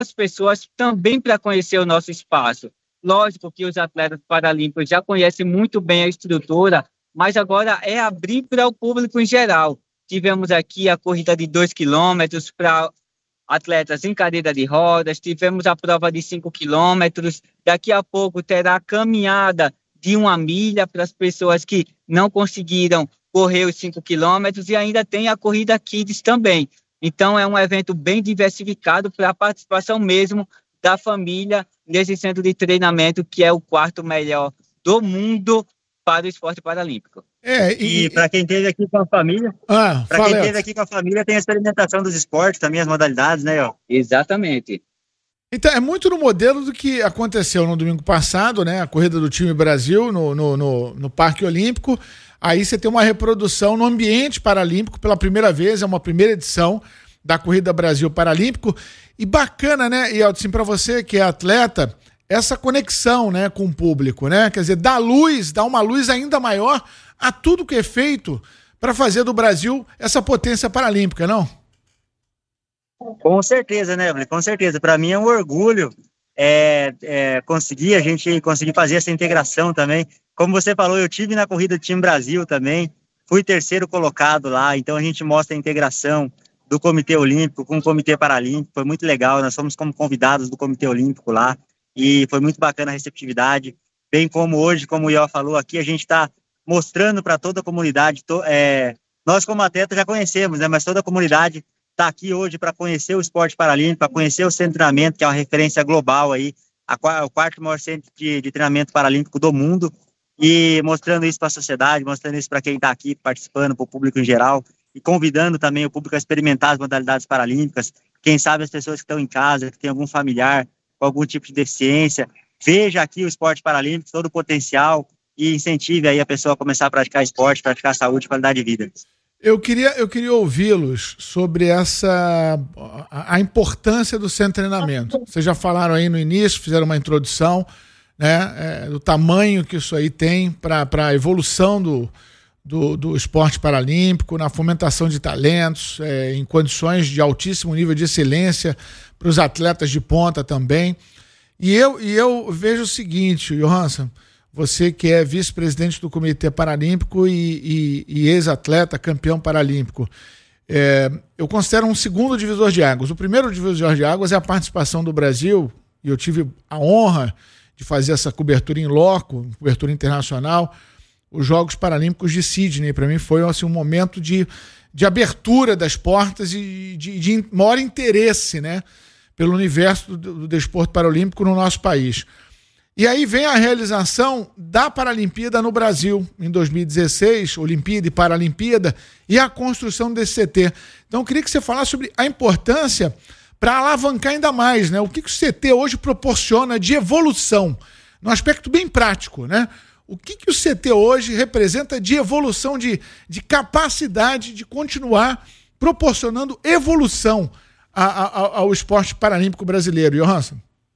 pessoas também para conhecer o nosso espaço. Lógico que os atletas paralímpicos já conhecem muito bem a estrutura, mas agora é abrir para o público em geral. Tivemos aqui a corrida de 2 quilômetros para atletas em cadeira de rodas, tivemos a prova de 5 quilômetros, daqui a pouco terá a caminhada de 1 milha para as pessoas que não conseguiram correr os 5 quilômetros e ainda tem a corrida Kids também. Então, é um evento bem diversificado para a participação mesmo da família nesse centro de treinamento, que é o 4º melhor do mundo para o esporte paralímpico. E para quem esteve aqui com a família, tem a experimentação dos esportes, também as modalidades, né? Ó. Exatamente. Então, é muito no modelo do que aconteceu no domingo passado, né? A corrida do time Brasil no Parque Olímpico. Aí você tem uma reprodução no ambiente paralímpico pela primeira vez, é uma primeira edição da Corrida Brasil Paralímpico. E bacana, né, e assim, para você que é atleta, essa conexão, né, com o público, né? Quer dizer, dá uma luz ainda maior a tudo que é feito para fazer do Brasil essa potência paralímpica, não? Com certeza, né, Evelyn? Com certeza. Para mim é um orgulho a gente conseguir fazer essa integração também. Como você falou, eu tive na corrida do time Brasil também, fui 3º colocado lá, então a gente mostra a integração do Comitê Olímpico com o Comitê Paralímpico, foi muito legal, nós fomos como convidados do Comitê Olímpico lá, e foi muito bacana a receptividade, bem como hoje, como o Ió falou aqui, a gente está mostrando para toda a comunidade, nós como atletas já conhecemos, né, mas toda a comunidade está aqui hoje para conhecer o esporte paralímpico, para conhecer o centro de treinamento, que é uma referência global aí, o 4º maior centro de treinamento paralímpico do mundo, e mostrando isso para a sociedade, mostrando isso para quem está aqui participando, para o público em geral, e convidando também o público a experimentar as modalidades paralímpicas. Quem sabe as pessoas que estão em casa, que tem algum familiar com algum tipo de deficiência, veja aqui o esporte paralímpico, todo o potencial, e incentive aí a pessoa a começar a praticar esporte, praticar saúde e qualidade de vida. Eu queria ouvi-los sobre a importância do centro de treinamento. Vocês já falaram aí no início, fizeram uma introdução, né, do tamanho que isso aí tem para a evolução do esporte paralímpico, na fomentação de talentos, em condições de altíssimo nível de excelência para os atletas de ponta também. E eu vejo o seguinte, Johansson, você que é vice-presidente do Comitê Paralímpico e ex-atleta, campeão paralímpico, eu considero um segundo divisor de águas. O primeiro divisor de águas é a participação do Brasil, e eu tive a honra de fazer essa cobertura em loco, cobertura internacional, os Jogos Paralímpicos de Sydney. Para mim foi assim, um momento de abertura das portas e de maior interesse, né, pelo universo do desporto paralímpico no nosso país. E aí vem a realização da Paralimpíada no Brasil, em 2016, Olimpíada e Paralimpíada, e a construção desse CT. Então eu queria que você falasse sobre a importância para alavancar ainda mais, né? O que o CT hoje proporciona de evolução, num aspecto bem prático, né? O que o CT hoje representa de evolução, de capacidade de continuar proporcionando evolução ao esporte paralímpico brasileiro, Johansson?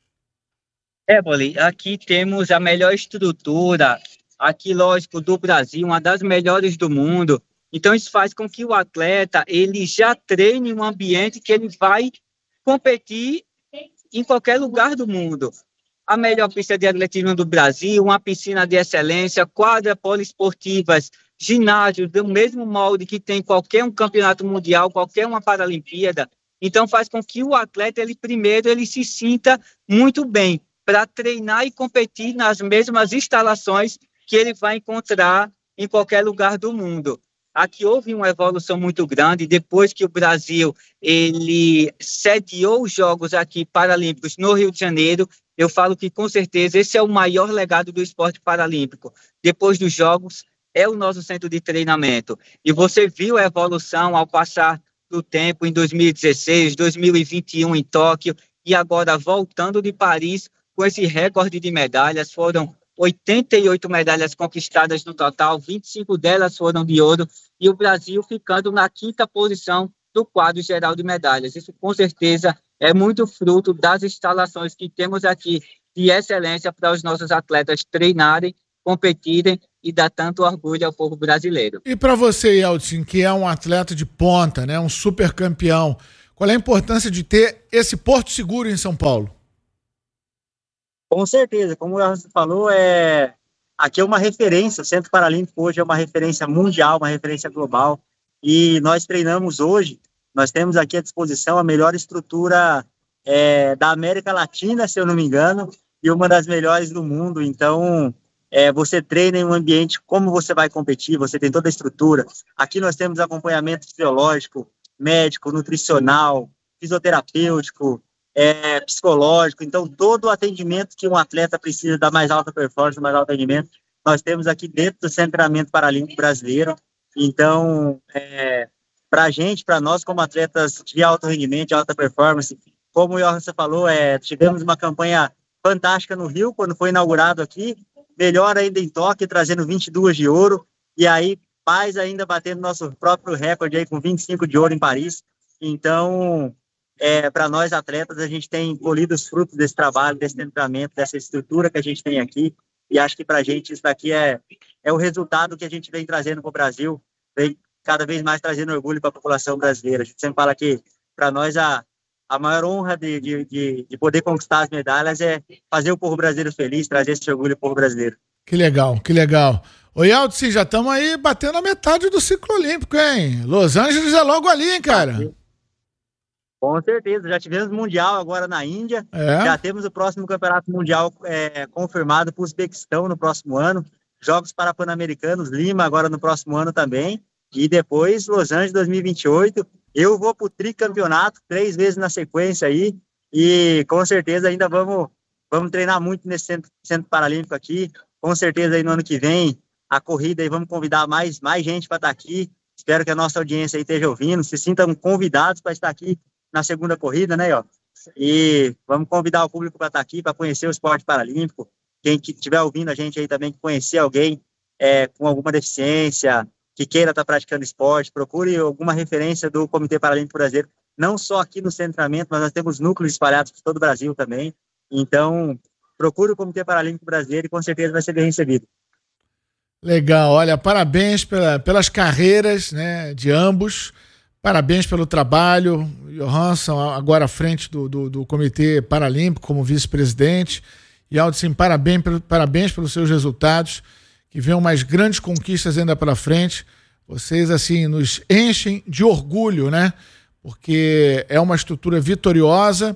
Boli, aqui temos a melhor estrutura, aqui, lógico, do Brasil, uma das melhores do mundo. Então, isso faz com que o atleta, ele já treine um ambiente que ele vai competir em qualquer lugar do mundo. A melhor pista de atletismo do Brasil, uma piscina de excelência, quadras poliesportivas, ginásios do mesmo molde que tem qualquer um campeonato mundial, qualquer uma Paralimpíada. Então, faz com que o atleta, ele se sinta muito bem para treinar e competir nas mesmas instalações que ele vai encontrar em qualquer lugar do mundo. Aqui houve uma evolução muito grande, depois que o Brasil ele sediou os Jogos aqui Paralímpicos no Rio de Janeiro. Eu falo que, com certeza, esse é o maior legado do esporte paralímpico. Depois dos Jogos, é o nosso centro de treinamento. E você viu a evolução ao passar do tempo em 2016, 2021 em Tóquio, e agora voltando de Paris, com esse recorde de medalhas. Foram 88 medalhas conquistadas no total, 25 delas foram de ouro, e o Brasil ficando na 5ª posição do quadro geral de medalhas. Isso, com certeza, é muito fruto das instalações que temos aqui de excelência para os nossos atletas treinarem, competirem e dar tanto orgulho ao povo brasileiro. E para você, Yeltsin, que é um atleta de ponta, né, um super campeão, qual é a importância de ter esse porto seguro em São Paulo? Com certeza, como você falou, aqui é uma referência, o Centro Paralímpico hoje é uma referência mundial, uma referência global, e nós treinamos hoje, nós temos aqui à disposição a melhor estrutura da América Latina, se eu não me engano, e uma das melhores do mundo. Então, você treina em um ambiente, como você vai competir, você tem toda a estrutura. Aqui nós temos acompanhamento fisiológico, médico, nutricional, fisioterapêutico, psicológico. Então, todo o atendimento que um atleta precisa da mais alta performance, mais alto rendimento, nós temos aqui dentro do Centro de Treinamento Paralímpico Brasileiro. Então, para nós como atletas de alto rendimento, de alta performance, como o Johan falou, tivemos uma campanha fantástica no Rio, quando foi inaugurado aqui, melhor ainda em Tóquio, trazendo 22 de ouro, e aí mais ainda batendo nosso próprio recorde aí com 25 de ouro em Paris. Então, para nós atletas, a gente tem colhido os frutos desse trabalho, desse treinamento, dessa estrutura que a gente tem aqui, e acho que para a gente isso daqui é o resultado que a gente vem trazendo para o Brasil, vem cada vez mais trazendo orgulho para a população brasileira. A gente sempre fala que, para nós, a maior honra de poder conquistar as medalhas é fazer o povo brasileiro feliz, trazer esse orgulho ao povo brasileiro. Que legal, que legal. Oi, Aldci, já estamos aí batendo a metade do ciclo olímpico, hein? Los Angeles é logo ali, hein, cara? Com certeza, já tivemos Mundial agora na Índia, já temos o próximo Campeonato Mundial confirmado para o Uzbequistão no próximo ano, Jogos Pan-Americanos, Lima agora no próximo ano também, e depois Los Angeles 2028, eu vou para o tricampeonato 3 vezes na sequência aí, e com certeza ainda vamos treinar muito nesse centro Paralímpico aqui, com certeza aí no ano que vem, a corrida aí vamos convidar mais gente para estar aqui, espero que a nossa audiência aí esteja ouvindo, se sintam convidados para estar aqui na segunda corrida, né, ó, e vamos convidar o público para estar aqui, para conhecer o esporte paralímpico, quem que estiver ouvindo a gente aí também, que conhecer alguém com alguma deficiência, que queira estar praticando esporte, procure alguma referência do Comitê Paralímpico Brasileiro, não só aqui no Centro de Treinamento, mas nós temos núcleos espalhados por todo o Brasil também, então procure o Comitê Paralímpico Brasileiro e com certeza vai ser bem recebido. Legal, olha, parabéns pelas carreiras, né, de ambos, parabéns pelo trabalho, Johansson agora à frente do Comitê Paralímpico como vice-presidente, e Aldci, parabéns pelos seus resultados, que venham mais grandes conquistas ainda pela frente. Vocês, assim, nos enchem de orgulho, né? Porque é uma estrutura vitoriosa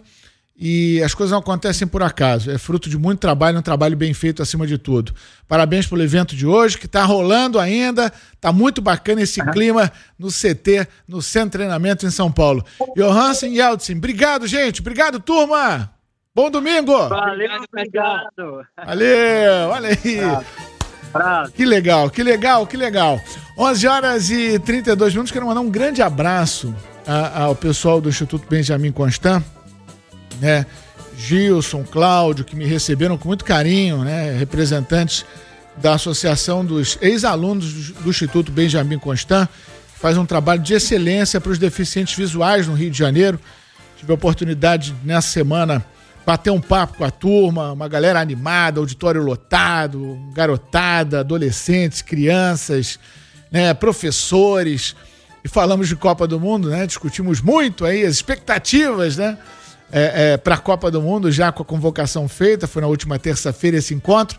e as coisas não acontecem por acaso. É fruto de muito trabalho, um trabalho bem feito acima de tudo. Parabéns pelo evento de hoje, que está rolando ainda. Está muito bacana esse clima no CT, no Centro de Treinamento em São Paulo. Johansson e Aldci, obrigado, gente. Obrigado, turma. Bom domingo. Valeu, obrigado. Valeu, olha aí. Que legal, que legal, que legal. 11h32. Quero mandar um grande abraço ao pessoal do Instituto Benjamin Constant, né? Gilson, Cláudio, que me receberam com muito carinho, né? Representantes da Associação dos Ex-Alunos do Instituto Benjamin Constant, que faz um trabalho de excelência para os deficientes visuais no Rio de Janeiro. Tive a oportunidade nessa semana bater um papo com a turma, uma galera animada, auditório lotado, garotada, adolescentes, crianças, né, professores, e falamos de Copa do Mundo, né, discutimos muito aí as expectativas, né, para a Copa do Mundo, já com a convocação feita, foi na última terça-feira esse encontro,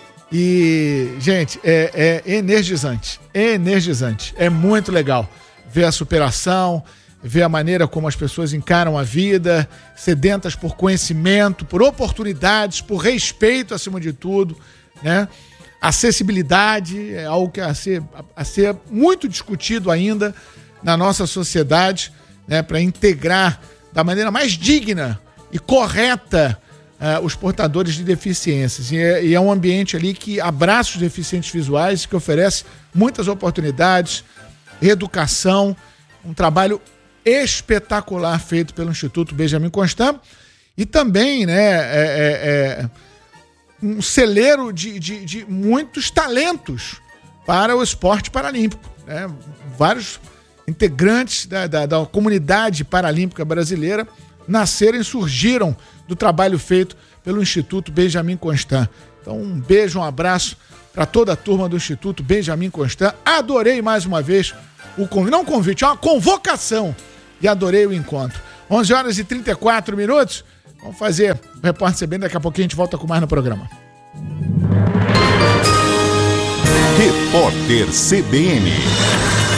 e, gente, é energizante, é muito legal ver a superação, ver a maneira como as pessoas encaram a vida, sedentas por conhecimento, por oportunidades, por respeito acima de tudo, né? Acessibilidade é algo que a ser muito discutido ainda na nossa sociedade, né? Para integrar da maneira mais digna e correta os portadores de deficiências. E é um ambiente ali que abraça os deficientes visuais, que oferece muitas oportunidades, educação, um trabalho espetacular feito pelo Instituto Benjamin Constant e também, né, um celeiro de muitos talentos para o esporte paralímpico, né? Vários integrantes da comunidade paralímpica brasileira nasceram e surgiram do trabalho feito pelo Instituto Benjamin Constant. Então, um beijo, um abraço para toda a turma do Instituto Benjamin Constant. Adorei mais uma vez o convite, não um convite, é uma convocação, e adorei o encontro. 11h34. Vamos fazer o Repórter CBN, daqui a pouquinho a gente volta com mais no programa. Repórter CBN.